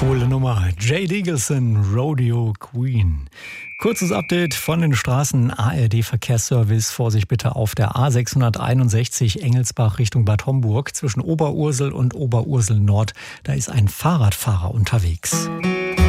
Coole Nummer. Jay Dickelson, Rodeo Queen. Kurzes Update von den Straßen. ARD-Verkehrsservice. Vorsicht bitte auf der A661 Engelsbach Richtung Bad Homburg zwischen Oberursel und Oberursel Nord. Da ist ein Fahrradfahrer unterwegs.